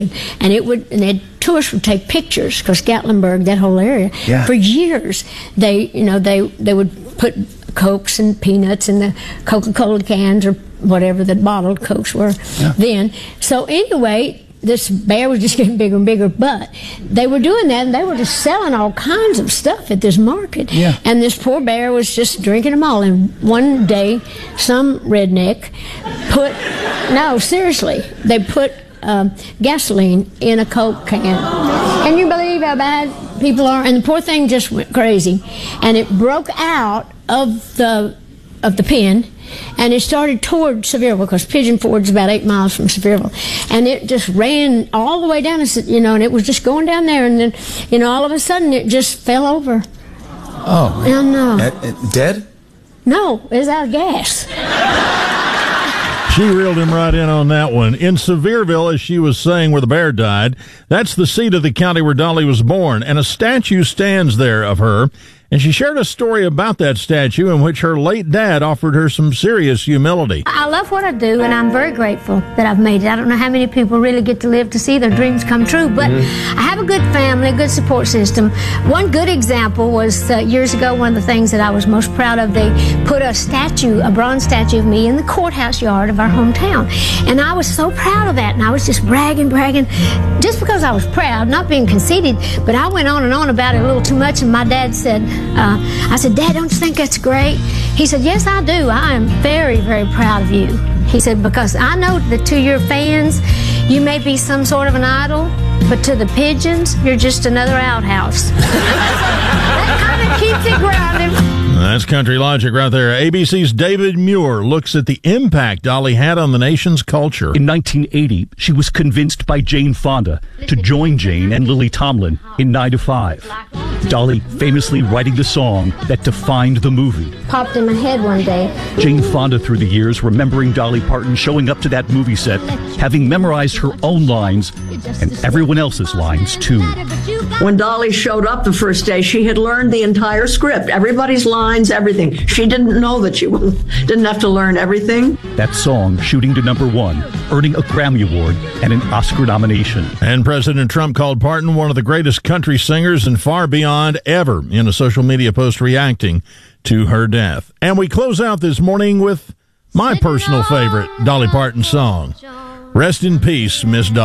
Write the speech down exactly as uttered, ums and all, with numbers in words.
And it would, and then tourists would take pictures because Gatlinburg, that whole area, yeah. for years, they, you know, they they would put Cokes and peanuts in the Coca-Cola cans or whatever the bottled Cokes were yeah. then. So anyway, this bear was just getting bigger and bigger, but they were doing that, and they were just selling all kinds of stuff at this market. Yeah. And this poor bear was just drinking them all. And one day, some redneck put, no, seriously, they put Um, gasoline in a Coke can. Can you believe how bad people are? And the poor thing just went crazy, and it broke out of the of the pen, and it started toward Sevierville because Pigeon Ford's about eight miles from Sevierville, and it just ran all the way down. You know, and it was just going down there, and then, you know, all of a sudden it just fell over. Oh, I know. Uh, uh, dead? No, it was out of gas. She reeled him right in on that one. In Sevierville, as she was saying, where the bear died, that's the seat of the county where Dolly was born, and a statue stands there of her. And she shared a story about that statue in which her late dad offered her some serious humility. I love what I do, and I'm very grateful that I've made it. I don't know how many people really get to live to see their dreams come true, but mm-hmm. I have a good family, a good support system. One good example was uh, years ago, one of the things that I was most proud of, they put a statue, a bronze statue of me in the courthouse yard of our hometown. And I was so proud of that, and I was just bragging, bragging, just because I was proud, not being conceited, but I went on and on about it a little too much, and my dad said, Uh, I said, Dad, don't you think that's great? He said, yes, I do. I am very, very proud of you. He said, because I know that to your fans, you may be some sort of an idol, but to the pigeons, you're just another outhouse. That kind of keeps it grounded. That's country logic right there. A B C's David Muir looks at the impact Dolly had on the nation's culture. In nineteen eighty, she was convinced by Jane Fonda to join Jane and Lily Tomlin in nine to five. Dolly famously writing the song that defined the movie. Popped in my head one day. Jane Fonda through the years remembering Dolly Parton showing up to that movie set, having memorized her own lines and everyone else's lines too. When Dolly showed up the first day, she had learned the entire script, everybody's lines, everything. She didn't know that she didn't have to learn everything. That song shooting to number one, earning a Grammy Award and an Oscar nomination. And President Trump called Parton one of the greatest country singers and far beyond ever in a social media post reacting to her death. And we close out this morning with my personal favorite Dolly Parton song. Rest in peace, Miss Dolly.